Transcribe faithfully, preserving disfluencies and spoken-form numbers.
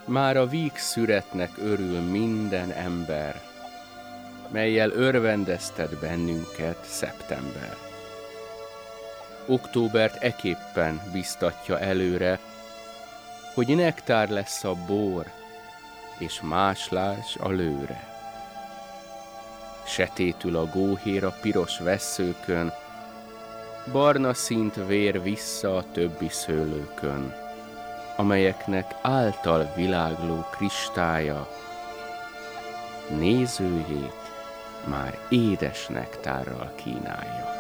Már a víg szüretnek örül minden ember, mellyel örvendeztet bennünket szeptember. Októbert eképpen biztatja előre, hogy nektár lesz a bor, és máslás a lőre. Setétül a góhér a piros vesszőkön, barna színt vér vissza a többi szőlőkön, amelyeknek által világló kristálya nézőjét már édes nektárral kínálja.